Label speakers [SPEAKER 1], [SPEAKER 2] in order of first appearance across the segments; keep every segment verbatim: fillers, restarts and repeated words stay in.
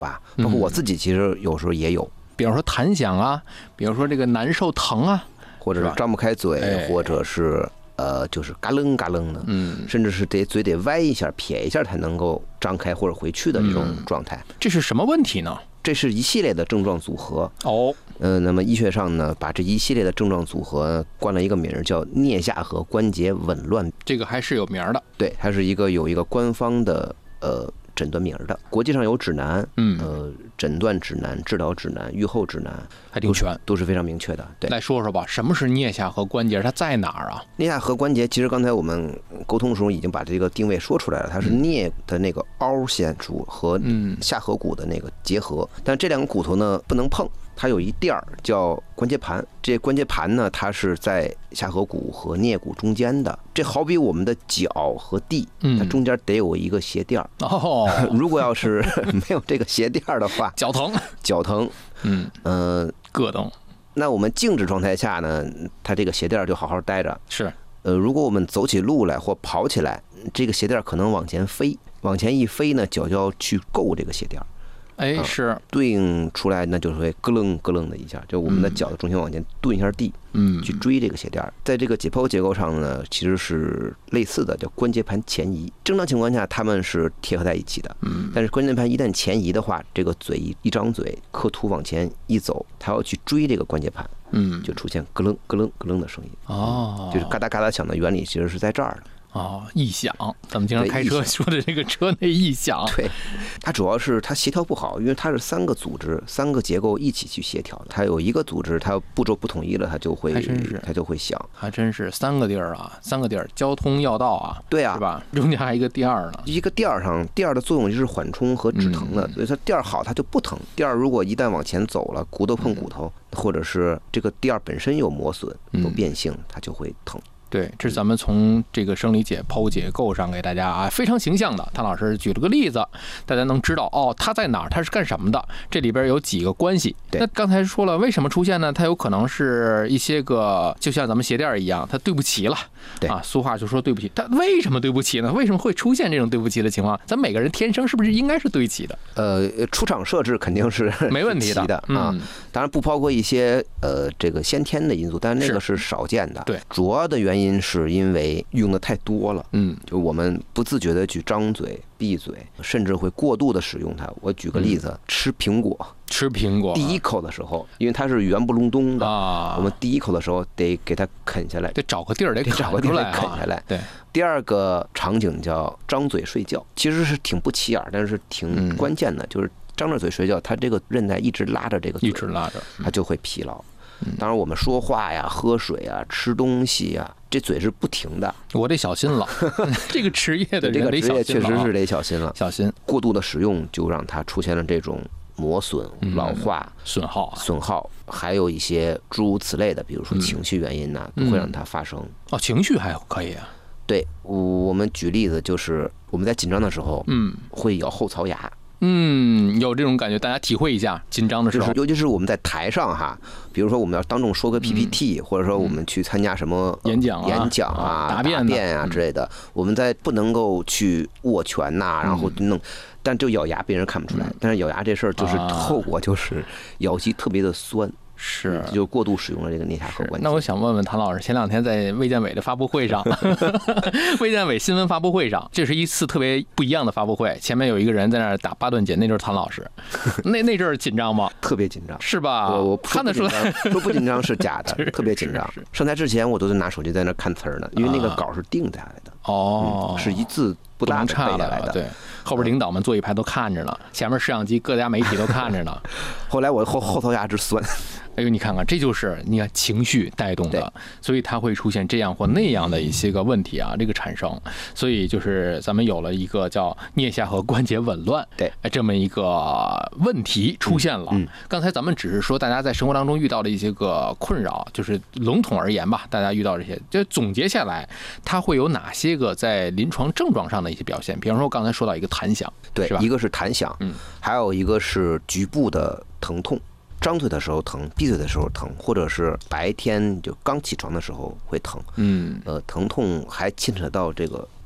[SPEAKER 1] 吧，包括我自己其实有时候也有，
[SPEAKER 2] 比如说弹响啊，比如说这个难受疼啊，
[SPEAKER 1] 或者是张不开嘴，或者是呃就是嘎楞嘎楞的，嗯，甚至是得嘴得歪一下撇一下才能够张开或者回去的这种状态。
[SPEAKER 2] 这是什么问题呢？
[SPEAKER 1] 这是一系列的症状组合
[SPEAKER 2] 哦。
[SPEAKER 1] 呃，那么医学上呢，把这一系列的症状组合冠了一个名儿，叫颞下颌关节紊乱。
[SPEAKER 2] 这个还是有名的，
[SPEAKER 1] 对，它是一个有一个官方的呃诊断名的，国际上有指南，嗯，呃，诊断指南、治疗指南、预后指南，
[SPEAKER 2] 还挺全，
[SPEAKER 1] 都是非常明确的。对，
[SPEAKER 2] 来说说吧，什么是颞下颌关节？它在哪儿啊？
[SPEAKER 1] 颞下颌关节，其实刚才我们沟通的时候已经把这个定位说出来了，它是颞的那个凹陷处和下颌骨的那个结合，但这两个骨头呢不能碰。它有一垫儿叫关节盘，这关节盘呢，它是在下颌骨和颞骨中间的。这好比我们的脚和地，它中间得有一个鞋垫儿。哦，如果要是没有这个鞋垫儿的话，
[SPEAKER 2] 脚疼，
[SPEAKER 1] 脚疼，嗯呃，
[SPEAKER 2] 咯噔。
[SPEAKER 1] 那我们静止状态下呢，它这个鞋垫儿就好好待着。
[SPEAKER 2] 是，
[SPEAKER 1] 呃，如果我们走起路来或跑起来，这个鞋垫儿可能往前飞，往前一飞呢，脚就要去够这个鞋垫儿。
[SPEAKER 2] 哎，是
[SPEAKER 1] 对应出来，那就是会咯楞咯楞的一下，就我们的脚的重心往前顿一下地，嗯，去追这个鞋垫。在这个解剖结构上呢，其实是类似的，叫关节盘前移。正常情况下，它们是贴合在一起的，嗯，但是关节盘一旦前移的话，这个嘴一一张嘴，刻图往前一走，它要去追这个关节盘，嗯，就出现咯楞咯楞咯楞的声音。哦，就是嘎哒嘎哒响的原理其实是在这儿的。
[SPEAKER 2] 哦，异响，咱们经常开车说的这个车内异响。
[SPEAKER 1] 对，它主要是它协调不好，因为它是三个组织、三个结构一起去协调的。它有一个组织，它步骤不统一了，它就会，
[SPEAKER 2] 还真是，
[SPEAKER 1] 它就会响。
[SPEAKER 2] 还真是三个地儿啊，三个地儿，交通要道啊，
[SPEAKER 1] 对啊，
[SPEAKER 2] 是吧？中间还有一个垫儿呢。
[SPEAKER 1] 一个垫儿上，垫儿的作用就是缓冲和止疼的，嗯、所以它垫儿好，它就不疼。垫儿如果一旦往前走了，骨头碰骨头，嗯、或者是这个垫儿本身有磨损、有变性，它就会疼。
[SPEAKER 2] 对，这是咱们从这个生理解剖结构上给大家啊非常形象的，谭老师举了个例子，大家能知道哦，它在哪儿，它是干什么的，这里边有几个关系。那刚才说了，为什么出现呢？它有可能是一些个，就像咱们鞋垫一样，它对不齐了，对啊，俗话就说对不起。它为什么对不齐呢？为什么会出现这种对不齐的情况？咱每个人天生是不是应该是对齐的？
[SPEAKER 1] 呃，出厂设置肯定是
[SPEAKER 2] 没问题的,
[SPEAKER 1] 的啊、嗯，当然不包括一些呃这个先天的因素，但是那个是少见的。
[SPEAKER 2] 对，
[SPEAKER 1] 主要的原因。因是因为用的太多了，嗯，就我们不自觉的去张嘴、闭嘴，甚至会过度的使用它。我举个例子，嗯、吃苹果，
[SPEAKER 2] 吃苹果，
[SPEAKER 1] 第一口的时候，因为它是圆不隆咚的啊，我们第一口的时候得给它啃下来，
[SPEAKER 2] 得找个地儿得
[SPEAKER 1] 找个地儿
[SPEAKER 2] 得
[SPEAKER 1] 啃下来。
[SPEAKER 2] 对，
[SPEAKER 1] 第二个场景叫张嘴睡觉，其实是挺不起眼，但是挺关键的，嗯、就是张着嘴睡觉，它这个韧带一直拉着这个嘴，
[SPEAKER 2] 一直拉着，
[SPEAKER 1] 它就会疲劳。当然，我们说话呀、喝水啊、吃东西呀，这嘴是不停的。
[SPEAKER 2] 我得小心了，这个职业的人
[SPEAKER 1] 这个职业确实是得小心了，
[SPEAKER 2] 小心。
[SPEAKER 1] 过度的使用就让它出现了这种磨损、老化、
[SPEAKER 2] 嗯、损耗、啊、
[SPEAKER 1] 损耗，还有一些诸如此类的，比如说情绪原因呐、啊，嗯、都会让它发生。
[SPEAKER 2] 哦，情绪还可以啊。
[SPEAKER 1] 对，我们举例子就是我们在紧张的时候，嗯，会咬后槽牙。
[SPEAKER 2] 嗯，有这种感觉，大家体会一下紧张的时候，
[SPEAKER 1] 就是、尤其是我们在台上哈，比如说我们要当众说个 P P T，、嗯、或者说我们去参加什么
[SPEAKER 2] 演讲、
[SPEAKER 1] 呃、演讲啊、
[SPEAKER 2] 答辩、
[SPEAKER 1] 答辩啊之类的，嗯、我们在不能够去握拳呐、啊，然后弄，嗯、但就咬牙，别人看不出来。嗯、但是咬牙这事儿就是后果就是咬肌特别的酸。
[SPEAKER 2] 是，
[SPEAKER 1] 就过度使用了这个颞下颌关节。
[SPEAKER 2] 那我想问问谭老师，前两天在卫健委的发布会上，卫健委新闻发布会上，这是一次特别不一样的发布会。前面有一个人在那儿打八段锦，那就是谭老师。那那阵儿紧张吗？
[SPEAKER 1] 特别紧张，
[SPEAKER 2] 是吧？
[SPEAKER 1] 我我
[SPEAKER 2] 看得出来，
[SPEAKER 1] 说不紧张是假的，特别紧张。上台之前我都在拿手机在那看词儿呢，因为那个稿是定下来的。
[SPEAKER 2] 哦、
[SPEAKER 1] 嗯，是一字不落的背下来的。
[SPEAKER 2] 对。后边领导们坐一排都看着呢，前面摄像机各家媒体都看着呢。
[SPEAKER 1] 后来我后后槽牙直酸。
[SPEAKER 2] 哎呦，你看看，这就是你看情绪带动的，所以它会出现这样或那样的一些个问题啊，这个产生。所以就是咱们有了一个叫颞下颌关节紊乱，
[SPEAKER 1] 对，
[SPEAKER 2] 这么一个问题出现了。嗯嗯、刚才咱们只是说大家在生活当中遇到的一些个困扰，就是笼统而言吧，大家遇到这些，就总结下来，它会有哪些个在临床症状上的一些表现？比方说刚才说到一个弹响，
[SPEAKER 1] 对，
[SPEAKER 2] 是吧？
[SPEAKER 1] 一个是弹响，嗯，还有一个是局部的疼痛。张嘴的时候疼，闭嘴的时候疼，或者是白天就刚起床的时候会疼，嗯，呃，疼痛还牵扯到这个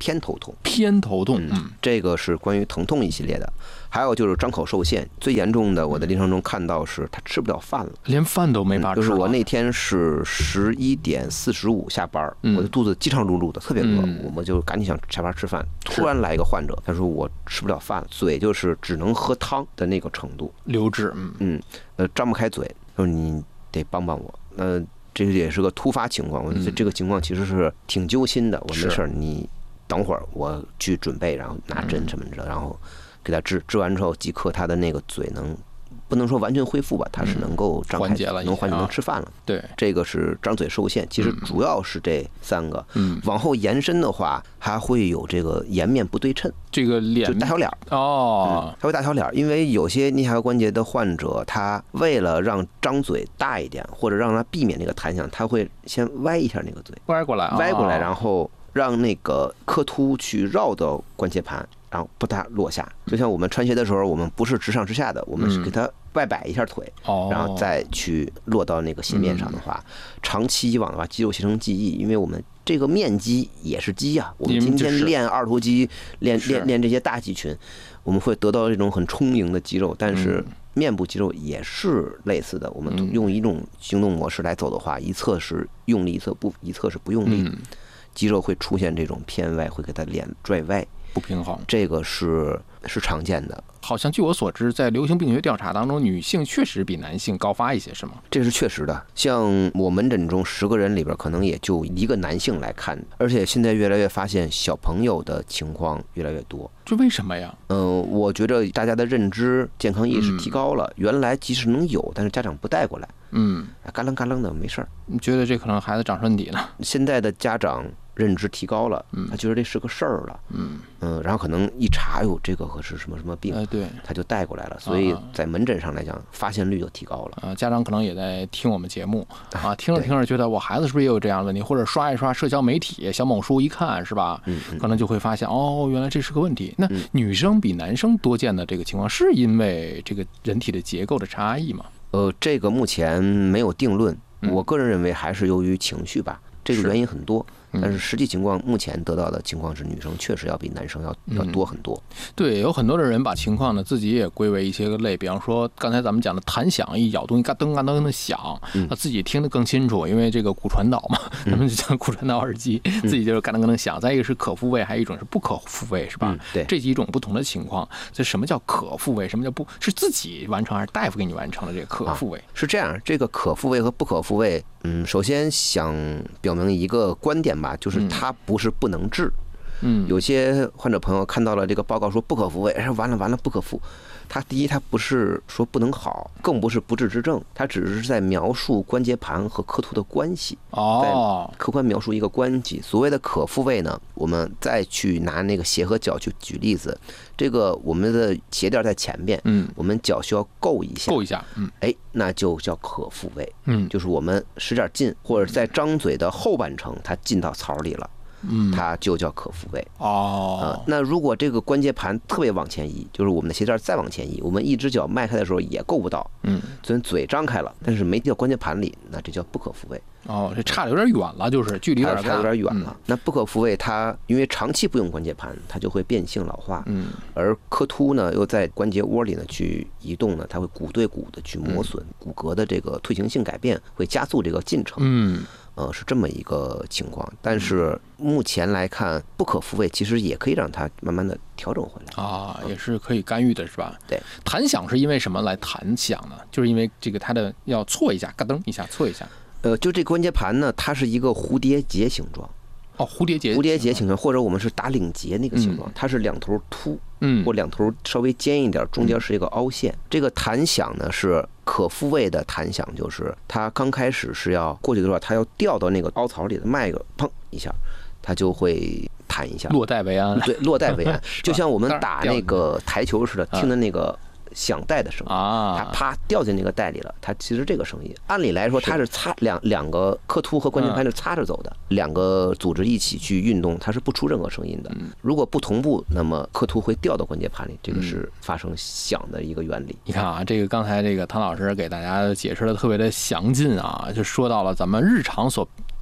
[SPEAKER 1] 偏头痛。
[SPEAKER 2] 偏头痛，
[SPEAKER 1] 嗯，这个是关于疼痛一系列的。还有就是张口受限，最严重的，我在临床中看到是他吃不了饭了，
[SPEAKER 2] 连饭都没法吃、嗯。
[SPEAKER 1] 就是我那天是十一点四十五下班，嗯、我的肚子饥肠辘辘的，特别饿，嗯、我们就赶紧想下班吃饭。突然来一个患者，他说我吃不了饭，嘴就是只能喝汤的那个程度，
[SPEAKER 2] 流质，嗯
[SPEAKER 1] 嗯，呃，张不开嘴，说你得帮帮我。那这个也是个突发情况，我觉得这个情况其实是挺揪心的。我没事，你等会儿我去准备，然后拿针什么的，然后给他治，治完之后即刻他的那个嘴能不能说完全恢复吧，他是能够张开，
[SPEAKER 2] 缓解了，
[SPEAKER 1] 能缓解，能吃饭了。
[SPEAKER 2] 对，
[SPEAKER 1] 这个是张嘴受限，其实主要是这三个。嗯，往后延伸的话，还会有这个颜面不对称，
[SPEAKER 2] 这个脸
[SPEAKER 1] 就大小脸
[SPEAKER 2] 哦，
[SPEAKER 1] 他会大小脸，因为有些颞下颌关节的患者，他为了让张嘴大一点，或者让他避免那个弹响，他会先歪一下那个嘴，
[SPEAKER 2] 歪过来，
[SPEAKER 1] 歪过来，然后让那个刻突去绕到关节盘。然后不大落下，就像我们穿鞋的时候，我们不是直上直下的，我们是给它外摆一下腿，
[SPEAKER 2] 嗯、
[SPEAKER 1] 然后再去落到那个鞋面上的话，嗯、长期以往的话，肌肉形成记忆，因为我们这个面肌也是肌啊，我们今天练二头肌，练练练这些大肌群，我们会得到这种很充盈的肌肉，但是面部肌肉也是类似的，我们用一种行动模式来走的话，一侧是用力，一侧不，一侧是不用力，
[SPEAKER 2] 嗯、
[SPEAKER 1] 肌肉会出现这种偏歪，会给它脸拽歪。
[SPEAKER 2] 不平衡，
[SPEAKER 1] 这个是是常见的。
[SPEAKER 2] 好像据我所知，在流行病学调查当中，女性确实比男性高发一些，是吗？
[SPEAKER 1] 这是确实的。像我门诊中十个人里边，可能也就一个男性来看，而且现在越来越发现小朋友的情况越来越多。
[SPEAKER 2] 这为什么呀？
[SPEAKER 1] 嗯、呃，我觉得大家的认知、健康意识提高了，嗯、原来即使能有，但是家长不带过来，
[SPEAKER 2] 嗯，
[SPEAKER 1] 嘎楞嘎楞的没事儿。
[SPEAKER 2] 你觉得这可能孩子长身体呢？
[SPEAKER 1] 现在的家长认知提高了，他觉得这是个事儿了，嗯嗯，然后可能一查，哟，这个可是什么什么病，
[SPEAKER 2] 呃，对，
[SPEAKER 1] 他就带过来了，所以在门诊上来讲，发现率就提高了。
[SPEAKER 2] 呃，家长可能也在听我们节目啊，听着听着觉得我孩子是不是也有这样的问题，或者刷一刷社交媒体，小某书一看是吧，嗯，可能就会发现哦，原来这是个问题。那女生比男生多见的这个情况，是因为这个人体的结构的差异吗？
[SPEAKER 1] 呃，这个目前没有定论，我个人认为还是由于情绪吧，这个原因很多。但是实际情况，目前得到的情况是，女生确实要比男生要要多很多。
[SPEAKER 2] 对，有很多的人把情况呢自己也归为一些个类，比方说刚才咱们讲的弹响，一咬东西嘎噔嘎噔的响，他自己听得更清楚，因为这个骨传导嘛，咱们就讲骨传导耳机，自己就是嘎噔嘎噔响。再一个是可复位，还有一种是不可复位，是吧？
[SPEAKER 1] 对，
[SPEAKER 2] 这几种不同的情况。这什么叫可复位？什么叫不是自己完成还是大夫给你完成的这个可复位？
[SPEAKER 1] 啊、是这样，这个可复位和不可复位，嗯，首先想表明一个观点吧，就是它不是不能治。
[SPEAKER 2] 嗯，
[SPEAKER 1] 有些患者朋友看到了这个报告说不可复位，哎，完了完了不可复。他第一，他不是说不能好，更不是不治之症，他只是在描述关节盘和刻突的关系，
[SPEAKER 2] 哦，
[SPEAKER 1] 在客观描述一个关系。所谓的可复位呢，我们再去拿那个鞋和脚去举例子，这个我们的鞋垫在前边，嗯，我们脚需要够一下，
[SPEAKER 2] 够一下，嗯，
[SPEAKER 1] 哎，那就叫可复位，
[SPEAKER 2] 嗯，
[SPEAKER 1] 就是我们使点劲，或者在张嘴的后半程，它进到槽里了。
[SPEAKER 2] 嗯，
[SPEAKER 1] 它就叫可复位
[SPEAKER 2] 哦、
[SPEAKER 1] 呃。那如果这个关节盘特别往前移，就是我们的鞋垫再往前移，我们一只脚迈开的时候也够不到，
[SPEAKER 2] 嗯，
[SPEAKER 1] 虽然嘴张开了，但是没掉关节盘里，那这叫不可复位。
[SPEAKER 2] 哦，这差的有点远了，就是距离有点
[SPEAKER 1] 差有点远了。嗯、那不可复位，它因为长期不用关节盘，它就会变性老化。
[SPEAKER 2] 嗯，
[SPEAKER 1] 而刻突呢，又在关节窝里呢去移动呢，它会骨对骨的去磨损，嗯、骨骼的这个退行性改变会加速这个进程。
[SPEAKER 2] 嗯。
[SPEAKER 1] 呃，是这么一个情况，但是目前来看，不可复位其实也可以让它慢慢的调整回来
[SPEAKER 2] 啊，也是可以干预的，是吧？
[SPEAKER 1] 对，
[SPEAKER 2] 弹响是因为什么来弹响呢？就是因为这个它的要错一下，嘎噔一下，错一下。
[SPEAKER 1] 呃，就这关节盘呢，它是一个蝴蝶结形状。
[SPEAKER 2] 哦，蝴蝶结，
[SPEAKER 1] 蝴蝶结形状，或者我们是打领结那个形状，嗯、它是两头凸，
[SPEAKER 2] 嗯，
[SPEAKER 1] 或两头稍微尖一点，中间是一个凹陷。嗯、这个弹响呢是可复位的弹响，就是它刚开始是要过去的时候，它要掉到那个凹槽里的，迈个砰一下，它就会弹一下，
[SPEAKER 2] 落袋为安。
[SPEAKER 1] 对，落袋为安，就像我们打那个台球似的，听的那个响带的声音啊，它啪掉进那个袋里了。它其实这个声音，按理来说它是擦两两个刻突和关节盘是擦着走的，两个组织一起去运动，它是不出任何声音的。如果不同步，那么刻突会掉到关节盘里，这个是发生响的一个原理。
[SPEAKER 2] 你看啊，这个刚才这个汤老师给大家解释的特别的详尽啊，就说到了咱们日常所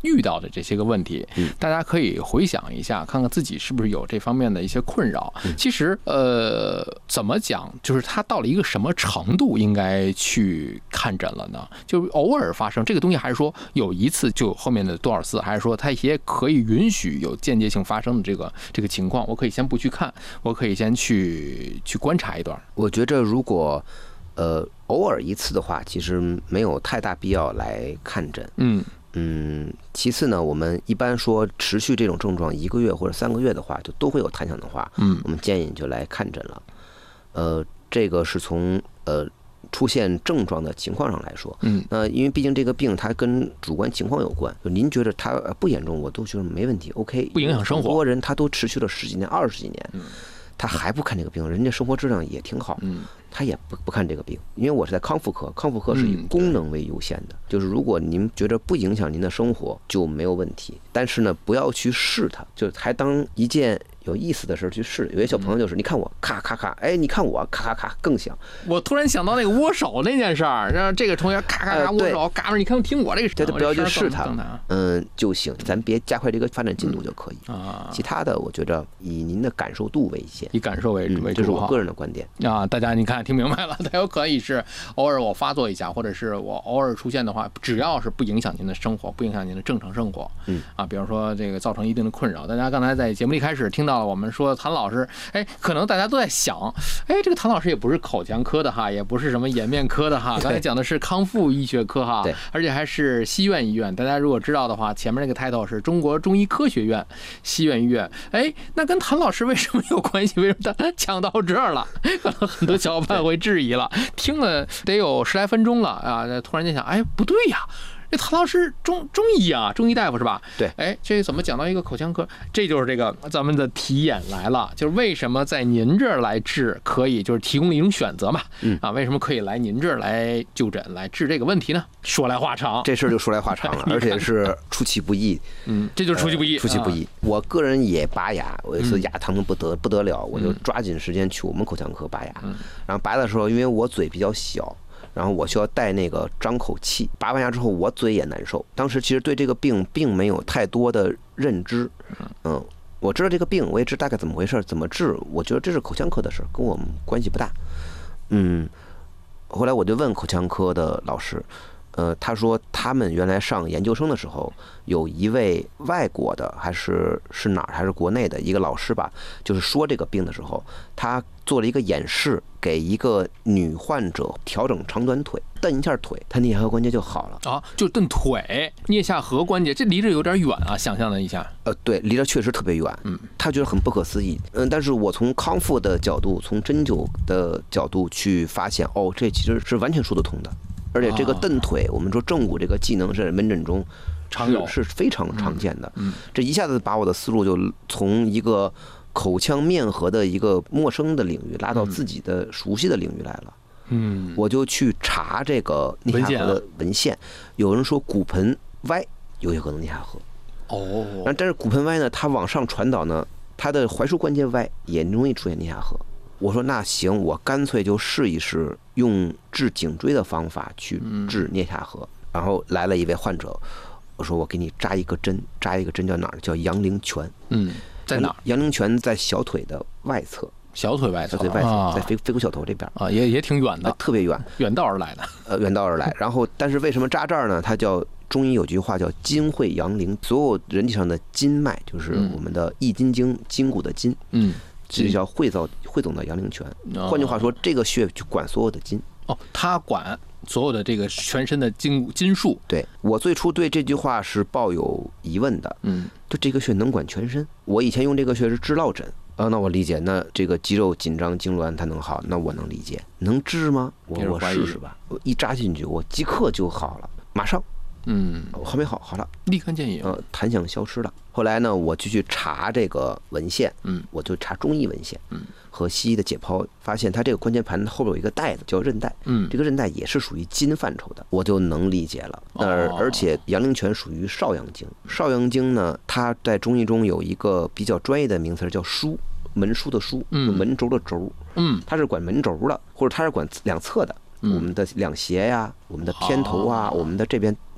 [SPEAKER 2] 遇到的这些个问题，大家可以回想一下，看看自己是不是有这方面的一些困扰。其实，呃，怎么讲，就是他到了一个什么程度应该去看诊了呢？就偶尔发生这个东西，还是说有一次就后面的多少次，还是说他也可以允许有间接性发生的这个这个情况？我可以先不去看，我可以先去去观察一段。
[SPEAKER 1] 我觉着如果呃偶尔一次的话，其实没有太大必要来看诊。
[SPEAKER 2] 嗯。
[SPEAKER 1] 嗯，其次呢，我们一般说持续这种症状一个月或者三个月的话，就都会有弹响的话，
[SPEAKER 2] 嗯，
[SPEAKER 1] 我们建议你就来看诊了。呃，这个是从呃出现症状的情况上来说，
[SPEAKER 2] 嗯，
[SPEAKER 1] 那因为毕竟这个病它跟主观情况有关，就您觉得它不严重，我都觉得没问题 ，OK，
[SPEAKER 2] 不影响生活。
[SPEAKER 1] 很多人他都持续了十几年、二十几年，
[SPEAKER 2] 嗯，
[SPEAKER 1] 他还不看这个病，人家生活质量也挺好，
[SPEAKER 2] 嗯。
[SPEAKER 1] 他也不不看这个病，因为我是在康复科，康复科是以功能为优先的，就是如果您觉得不影响您的生活就没有问题，但是呢，不要去试它，就还当一件有意思的事去试。有些小朋友就是，你看我咔咔咔，哎，你看我咔咔咔更响。
[SPEAKER 2] 我突然想到那个握手那件事儿，让这个同学咔咔咔握手，嘎巴，你看听我这个，
[SPEAKER 1] 对，不要去试它，嗯就行，咱别加快这个发展进度就可以
[SPEAKER 2] 啊。
[SPEAKER 1] 其他的我觉得以您的感受度为先，
[SPEAKER 2] 以感受为为主，
[SPEAKER 1] 这是我个人的观点
[SPEAKER 2] 啊。大家你看。听明白了，它有可以是偶尔我发作一下，或者是我偶尔出现的话，只要是不影响您的生活，不影响您的正常生活，
[SPEAKER 1] 嗯
[SPEAKER 2] 啊，比方说这个造成一定的困扰。大家刚才在节目一开始听到了我们说谭老师，哎，可能大家都在想，哎，这个谭老师也不是口腔科的哈，也不是什么颜面科的哈，刚才讲的是康复医学科哈，
[SPEAKER 1] 对，
[SPEAKER 2] 而且还是西苑医院。大家如果知道的话，前面那个 title 是中国中医科学院西苑医院，哎，那跟谭老师为什么有关系？为什么他讲到这儿了？可能很多小伙伴会质疑了。听了得有十来分钟了啊！突然间想，哎，不对呀，这谭老师中中医啊，中医大夫是吧？
[SPEAKER 1] 对，
[SPEAKER 2] 哎，这怎么讲到一个口腔科？这就是这个咱们的题眼来了，就是为什么在您这儿来治可以，就是提供了一种选择嘛？
[SPEAKER 1] 嗯
[SPEAKER 2] 啊，为什么可以来您这儿来就诊来治这个问题呢？说来话长，
[SPEAKER 1] 这事儿就说来话长了，而且是出其不意。
[SPEAKER 2] 嗯，这就是出其不意，
[SPEAKER 1] 呃、出其不意、啊。我个人也拔牙，我有一次牙疼的不得不得了，我就抓紧时间去我们口腔科拔牙。
[SPEAKER 2] 嗯、
[SPEAKER 1] 然后拔的时候，因为我嘴比较小。然后我需要带那个张口器，拔完牙之后我嘴也难受。当时其实对这个病并没有太多的认知，嗯，我知道这个病，我也知大概怎么回事，怎么治。我觉得这是口腔科的事，跟我们关系不大。嗯，后来我就问口腔科的老师，呃，他说他们原来上研究生的时候，有一位外国的还是是哪儿还是国内的一个老师吧，就是说这个病的时候，他做了一个演示，给一个女患者调整长短腿，蹬一下腿，她颞下颌关节就好了
[SPEAKER 2] 啊，就蹬腿，颞下颌关节，这离着有点远啊，想象了一下，
[SPEAKER 1] 呃，对，离着确实特别远，
[SPEAKER 2] 嗯，
[SPEAKER 1] 他觉得很不可思议，嗯，但是我从康复的角度，从针灸的角度去发现，哦，这其实是完全说得通的。而且这个蹬腿，我们说正骨这个技能是门诊中
[SPEAKER 2] 常有，
[SPEAKER 1] 是非常常见的。
[SPEAKER 2] 嗯，
[SPEAKER 1] 这一下子把我的思路就从一个口腔面颌的一个陌生的领域拉到自己的熟悉的领域来了。
[SPEAKER 2] 嗯，
[SPEAKER 1] 我就去查这个颞下颌的文献，有人说骨盆歪有可能颞下颌。
[SPEAKER 2] 哦，
[SPEAKER 1] 但是骨盆歪呢，它往上传导呢，它的踝枢关节歪也容易出现颞下颌。我说那行，我干脆就试一试用治颈椎的方法去治颞下颌。然后来了一位患者，我说我给你扎一个针，扎一个针叫哪儿？叫阳陵泉。
[SPEAKER 2] 嗯，在哪儿？
[SPEAKER 1] 阳陵泉在小腿的外侧。
[SPEAKER 2] 小腿外侧，
[SPEAKER 1] 小腿外侧，在腓腓骨小头这边
[SPEAKER 2] 啊，也也挺远的，
[SPEAKER 1] 特别远，
[SPEAKER 2] 远道而来的。
[SPEAKER 1] 呃，远道而来。然后，但是为什么扎这儿呢？它叫中医有句话叫“筋会阳陵”，所有人体上的筋脉就是我们的易筋经筋骨的筋。
[SPEAKER 2] 嗯。
[SPEAKER 1] 这叫汇造汇总到阳陵泉，换句话说，这个穴就管所有的筋。
[SPEAKER 2] 哦，它管所有的这个全身的筋筋数。
[SPEAKER 1] 对，我最初对这句话是抱有疑问的，
[SPEAKER 2] 嗯，
[SPEAKER 1] 就这个穴能管全身。我以前用这个穴是治落枕，啊，那我理解，那这个肌肉紧张痉挛它能好，那我能理解，能治吗？我我试试吧，我一扎进去，我即刻就好了，马上。
[SPEAKER 2] 嗯，
[SPEAKER 1] 我还没好，好了，
[SPEAKER 2] 立竿见影，
[SPEAKER 1] 呃，弹响消失了。后来呢，我就去查这个文献，
[SPEAKER 2] 嗯，
[SPEAKER 1] 我就查中医文献，
[SPEAKER 2] 嗯，
[SPEAKER 1] 和西医的解剖，发现它这个关节盘后边有一个带子叫韧带，
[SPEAKER 2] 嗯，
[SPEAKER 1] 这个韧带也是属于筋范畴的，我就能理解了。那而而且阳陵泉属于少阳经，少阳经呢，它在中医中有一个比较专业的名词叫枢，门枢的枢，
[SPEAKER 2] 嗯，
[SPEAKER 1] 门轴的轴，
[SPEAKER 2] 嗯，
[SPEAKER 1] 它是管门轴的，或者它是管两侧的，我们的两胁呀，我们的偏头啊，我们的这边。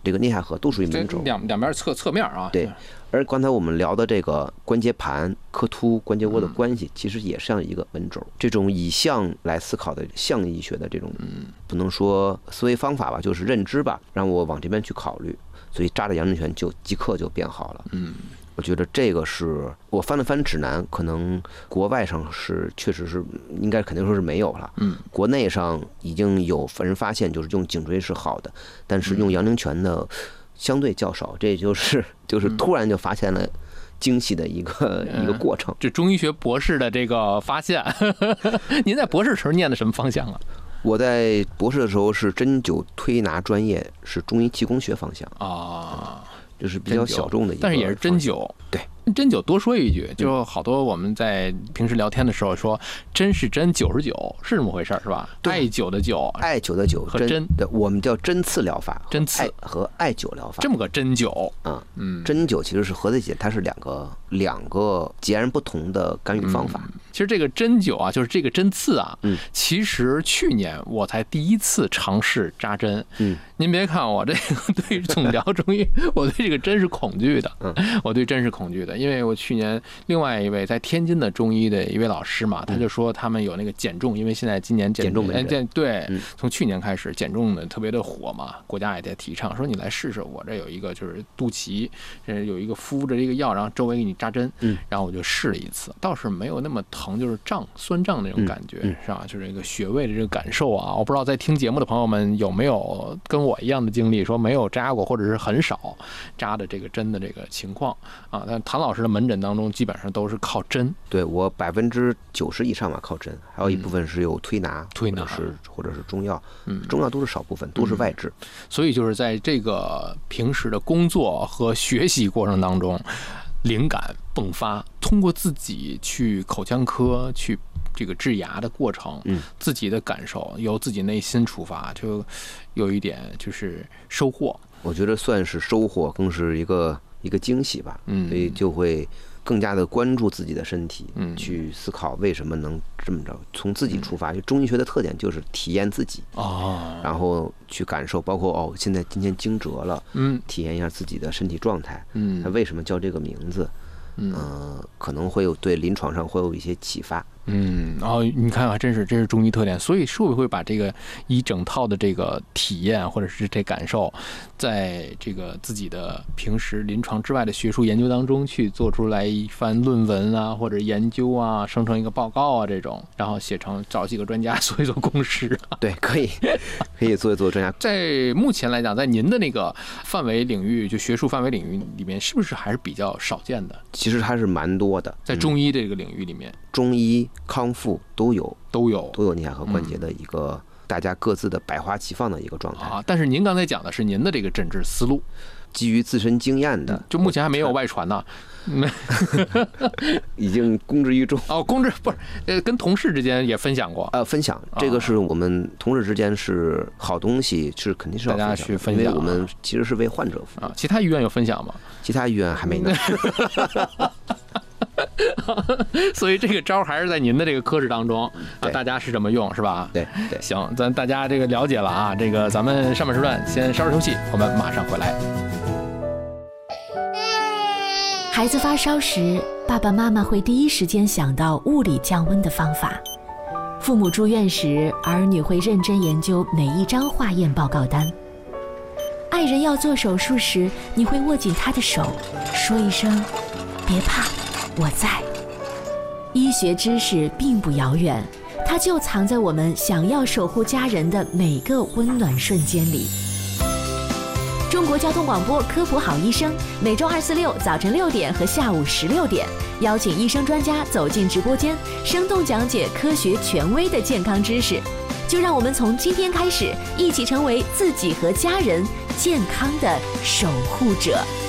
[SPEAKER 1] 这个颞下颌都属于门轴，
[SPEAKER 2] 两两边侧侧面啊。
[SPEAKER 1] 对。而刚才我们聊的这个关节盘、髁突、关节窝的关系，其实也像一个门轴。这种以象来思考的象医学的这种，不能说思维方法吧，就是认知吧，让我往这边去考虑，所以扎着阳陵泉就即刻就变好了。嗯，我觉得这个是我翻了翻指南，可能国外上是确实是应该肯定说是没有了。嗯，国内上已经有人发现，就是用颈椎是好的，但是用阳陵泉的相对较少，这就是就是突然就发现了惊喜的一个、嗯、一个过程。
[SPEAKER 2] 这中医学博士的这个发现，您在博士时候念的什么方向啊？
[SPEAKER 1] 我在博士的时候是针灸推拿专业，是中医气功学方向
[SPEAKER 2] 啊，
[SPEAKER 1] 就是比较小众的一个，
[SPEAKER 2] 但是也是针灸。
[SPEAKER 1] 对。
[SPEAKER 2] 针灸多说一句，就好多我们在平时聊天的时候说，针是针，灸是灸，是这么回事是吧？艾灸的灸，
[SPEAKER 1] 艾灸的灸
[SPEAKER 2] 和针，
[SPEAKER 1] 对，我们叫针刺疗法，
[SPEAKER 2] 针刺
[SPEAKER 1] 和艾灸疗法，
[SPEAKER 2] 这么个针灸，
[SPEAKER 1] 嗯嗯，针灸其实是合在一起，它是两个两个截然不同的干预方法。
[SPEAKER 2] 嗯、其实这个针灸啊，就是这个针刺啊，嗯，其实去年我才第一次尝试扎针，嗯，您别看我这个对总疗中医，我对这个针是恐惧的，嗯，我对针是恐惧的。因为我去年另外一位在天津的中医的一位老师嘛，他就说他们有那个减重，因为现在今年
[SPEAKER 1] 减重
[SPEAKER 2] 哎对，从去年开始减重的特别的火嘛，国家也在提倡，说你来试试，我这有一个就是肚脐，有一个敷着这个药，然后周围给你扎针，然后我就试了一次，倒是没有那么疼，就是胀酸胀那种感觉，是吧？就是这个穴位的这个感受啊，我不知道在听节目的朋友们有没有跟我一样的经历，说没有扎过或者是很少扎的这个针的这个情况啊。但谭老师的门诊当中基本上都是靠针，
[SPEAKER 1] 对我百分之九十以上嘛靠针，还有一部分是有推拿，
[SPEAKER 2] 嗯、推拿
[SPEAKER 1] 是或者是中药，嗯，中药都是少部分，都是外治、嗯。
[SPEAKER 2] 所以就是在这个平时的工作和学习过程当中，灵感迸发，通过自己去口腔科去这个治牙的过程，嗯，自己的感受由自己内心出发，就有一点就是收获。
[SPEAKER 1] 我觉得算是收获，更是一个。一个惊喜吧，嗯，所以就会更加的关注自己的身体，嗯，去思考为什么能这么着，从自己出发。就中医学的特点就是体验自己，哦，然后去感受，包括哦，现在今天惊蛰了，嗯，体验一下自己的身体状态，嗯，它为什么叫这个名字，嗯、呃，可能会有对临床上会有一些启发。
[SPEAKER 2] 嗯，然后你看啊，真是这是中医特点，所以会不会把这个一整套的这个体验或者是这感受，在这个自己的平时临床之外的学术研究当中去做出来一番论文啊，或者研究啊，生成一个报告啊这种，然后写成找几个专家做一做公式、啊。
[SPEAKER 1] 对，可以，可以做一做专家。
[SPEAKER 2] 在目前来讲，在您的那个范围领域，就学术范围领域里面，是不是还是比较少见的？
[SPEAKER 1] 其实还是蛮多的，
[SPEAKER 2] 在中医这个领域里面，嗯、
[SPEAKER 1] 中医。康复都有，
[SPEAKER 2] 都有，
[SPEAKER 1] 都有颞下颌关节的一个、嗯、大家各自的百花齐放的一个状态
[SPEAKER 2] 啊。但是您刚才讲的是您的这个诊治思路，
[SPEAKER 1] 基于自身经验的，
[SPEAKER 2] 就目前还没有外传呢。
[SPEAKER 1] 已经公之于众
[SPEAKER 2] 哦，公之不是呃，跟同事之间也分享过
[SPEAKER 1] 呃，分享这个是我们同事之间是好东西，是肯定是要
[SPEAKER 2] 大家去分享，
[SPEAKER 1] 因为我们其实是为患者服务
[SPEAKER 2] 啊。其他医院有分享吗？
[SPEAKER 1] 其他医院还没呢。
[SPEAKER 2] 所以这个招还是在您的这个科室当中啊，大家是这么用是吧？
[SPEAKER 1] 对对，
[SPEAKER 2] 行，咱大家这个了解了啊，这个咱们上半时段先稍事休息，我们马上回来。
[SPEAKER 3] 孩子发烧时，爸爸妈妈会第一时间想到物理降温的方法；父母住院时，儿女会认真研究每一张化验报告单；爱人要做手术时，你会握紧他的手，说一声“别怕，我在”。医学知识并不遥远，它就藏在我们想要守护家人的每个温暖瞬间里。中国交通广播科普好医生，每周二、四、六早晨六点和下午十六点，邀请医生专家走进直播间，生动讲解科学权威的健康知识。就让我们从今天开始，一起成为自己和家人健康的守护者。